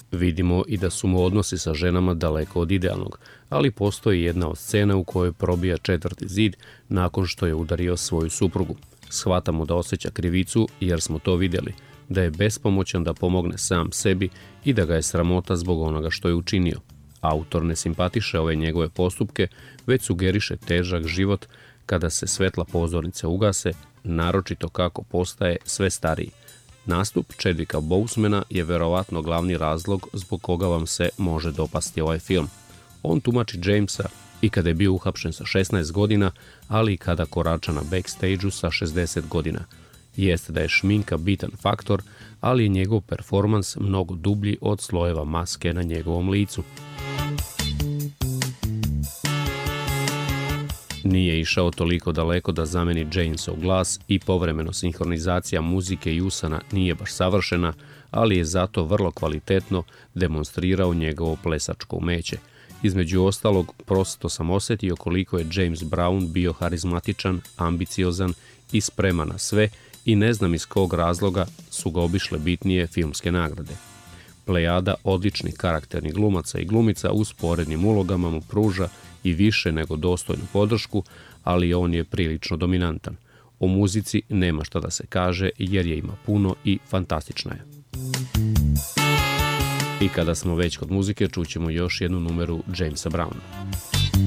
Vidimo i da su mu odnosi sa ženama daleko od idealnog, ali postoji jedna od scena u kojoj probija četvrti zid nakon što je udario svoju suprugu. Shvatamo da osjeća krivicu jer smo to vidjeli, da je bespomoćan da pomogne sam sebi i da ga je sramota zbog onoga što je učinio. Autor ne simpatiše ove njegove postupke, već sugeriše težak život kada se svetla pozornice ugase, naročito kako postaje sve stariji. Nastup Chadwicka Bosemana je verovatno glavni razlog zbog koga vam se može dopasti ovaj film. On tumači Jamesa i kada je bio uhapšen sa 16 godina, ali i kada korača na backstage-u sa 60 godina. Jeste da je šminka bitan faktor, ali je njegov performans mnogo dublji od slojeva maske na njegovom licu. Nije išao toliko daleko da zameni Jamesov glas i povremeno sinhronizacija muzike i usana nije baš savršena, ali je zato vrlo kvalitetno demonstrirao njegovo plesačko umeće. Između ostalog, prosto sam osjetio koliko je James Brown bio harizmatičan, ambiciozan i spreman na sve i ne znam iz kog razloga su ga obišle bitnije filmske nagrade. Plejada odličnih karakternih glumaca i glumica u sporednim ulogama mu pruža i više nego dostojnu podršku, ali on je prilično dominantan. O muzici nema šta da se kaže jer je ima puno i fantastična je. I kada smo već kod muzike, čućemo još jednu numeru Jamesa Browna.